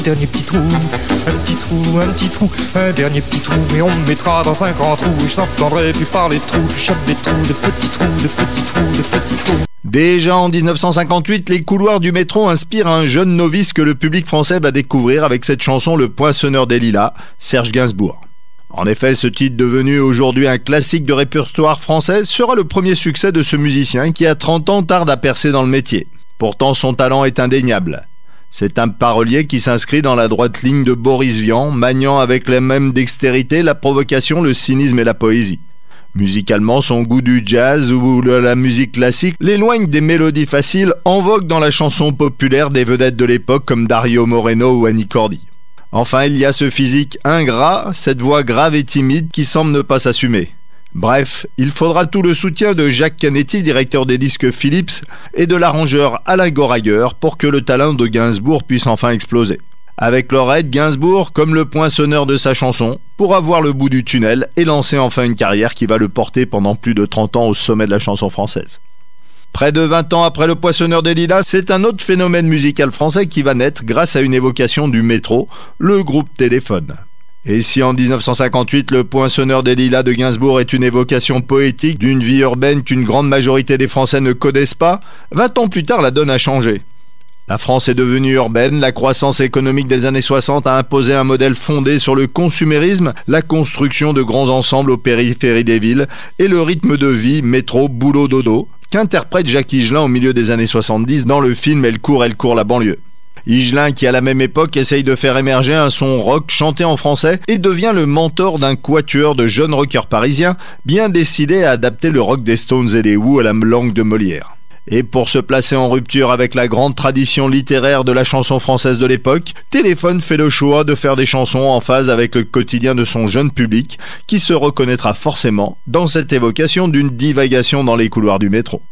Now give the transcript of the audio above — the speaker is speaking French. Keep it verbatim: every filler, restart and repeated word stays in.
Dernier petit trou, un petit trou, un petit trou, un dernier petit trou, et on me mettra dans un grand trou, et je n'entendrai plus parler de trous, je chope des trous, de petits trous, de petits trous, de petits trous. Déjà en dix-neuf cent cinquante-huit, les couloirs du métro inspirent un jeune novice que le public français va découvrir avec cette chanson Le Poinçonneur des Lilas, Serge Gainsbourg. En effet, ce titre devenu aujourd'hui un classique de répertoire français sera le premier succès de ce musicien qui à trente ans tarde à percer dans le métier. Pourtant son talent est indéniable. C'est un parolier qui s'inscrit dans la droite ligne de Boris Vian, maniant avec la même dextérité la provocation, le cynisme et la poésie. Musicalement, son goût du jazz ou de la musique classique l'éloigne des mélodies faciles en vogue dans la chanson populaire des vedettes de l'époque comme Dario Moreno ou Annie Cordy. Enfin, il y a ce physique ingrat, cette voix grave et timide qui semble ne pas s'assumer. Bref, il faudra tout le soutien de Jacques Canetti, directeur des disques Philips, et de l'arrangeur Alain Goraguer pour que le talent de Gainsbourg puisse enfin exploser. Avec leur aide, Gainsbourg, comme le poinçonneur de sa chanson, pourra voir le bout du tunnel et lancer enfin une carrière qui va le porter pendant plus de trente ans au sommet de la chanson française. Près de vingt ans après Le Poinçonneur des Lilas, c'est un autre phénomène musical français qui va naître grâce à une évocation du métro, le groupe Téléphone. Et si en dix-neuf cent cinquante-huit, Le Poinçonneur des Lilas de Gainsbourg est une évocation poétique d'une vie urbaine qu'une grande majorité des Français ne connaissent pas, vingt ans plus tard, la donne a changé. La France est devenue urbaine, la croissance économique des années soixante a imposé un modèle fondé sur le consumérisme, la construction de grands ensembles aux périphéries des villes et le rythme de vie métro, boulot, dodo, qu'interprète Jacques Higelin au milieu des années soixante-dix dans le film Elle court, elle court la banlieue. Higelin, qui à la même époque essaye de faire émerger un son rock chanté en français et devient le mentor d'un quatuor de jeunes rockers parisiens bien décidés à adapter le rock des Stones et des Who à la langue de Molière. Et pour se placer en rupture avec la grande tradition littéraire de la chanson française de l'époque, Téléphone fait le choix de faire des chansons en phase avec le quotidien de son jeune public qui se reconnaîtra forcément dans cette évocation d'une divagation dans les couloirs du métro.